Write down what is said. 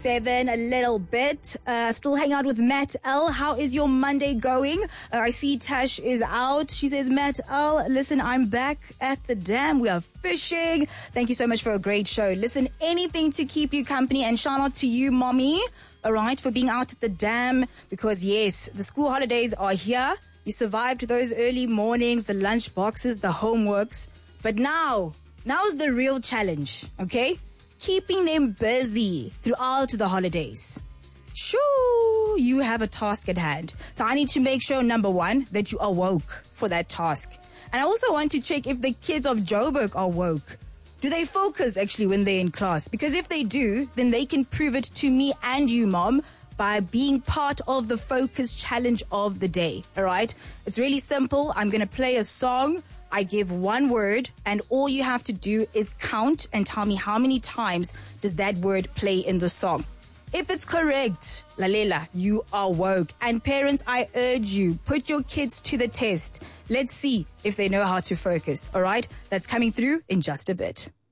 7 a little bit. Still hang out with Matt L. How is your Monday going? I see Tash is out. She says, Matt L, listen, I'm back at the dam. We are fishing. Thank you so much for a great show. Listen, anything to keep you company, and shout out to you, mommy, all right, for being out at the dam, because yes, the school holidays are here. You survived those early mornings, the lunch boxes, the homeworks. But now's the real challenge, okay? Keeping them busy throughout the holidays. Shoo, you have a task at hand. So I need to make sure, number one, that you are woke for that task. And I also want to check if the kids of Joburg are woke. Do they focus actually when they're in class? Because if they do, then they can prove it to me and you, Mom, by being part of the focus challenge of the day. All right? It's really simple. I'm going to play a song. I give one word, and all you have to do is count and tell me how many times does that word play in the song. If it's correct, Lalela, you are woke. And parents, I urge you, put your kids to the test. Let's see if they know how to focus. All right? That's coming through in just a bit.